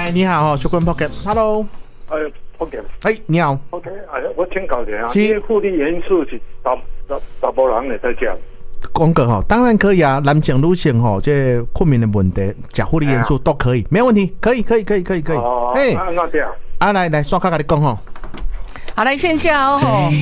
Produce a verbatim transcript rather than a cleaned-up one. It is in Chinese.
哎，你好，小坤 Pocket，Hello。 哎 ，Pocket。 哎，你好。 OK， 哎，我请教一下，这个负离元素是达达达波人会在食？ 讲过吼，当然可以啊，男性、女性吼，这困眠的问题，吃负离元素都可以，没问题，可以，可以，可以，可以，可以。 哦，哎，那这样。 啊，来来，刷卡跟你讲吼。 好，来线下哦。